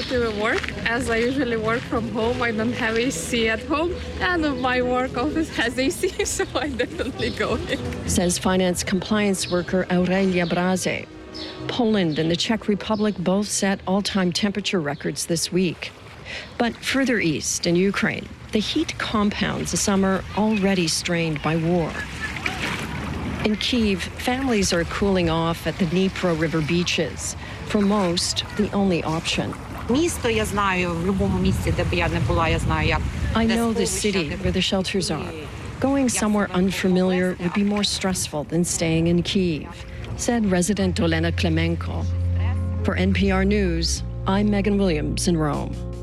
to work, as I usually work from home. I don't have AC at home, and my work office has AC, so I definitely go in. Says finance compliance worker Aurelia Braze. Poland and the Czech Republic both set all-time temperature records this week. But further east in Ukraine, the heat compounds a summer already strained by war. In Kyiv, families are cooling off at the Dnipro River beaches. For most, the only option. I know the city where the shelters are. Going somewhere unfamiliar would be more stressful than staying in Kyiv, said resident Olena Klemenko. For NPR News, I'm Megan Williams in Rome.